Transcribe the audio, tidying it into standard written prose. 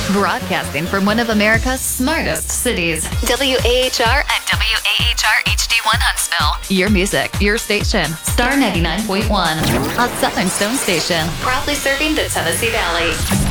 Broadcasting from one of America's smartest cities. WAHR and WAHR HD1 Huntsville. Your music, your station. Star 99.1. A Southern Stone station. Proudly serving the Tennessee Valley.